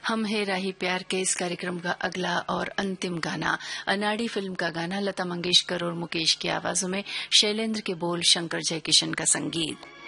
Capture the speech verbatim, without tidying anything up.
हम है राही प्यार के इस कार्यक्रम का अगला और अंतिम गाना अनाड़ी फिल्म का गाना, लता मंगेशकर और मुकेश की आवाजों में, शैलेंद्र के बोल, शंकर जयकिशन का संगीत।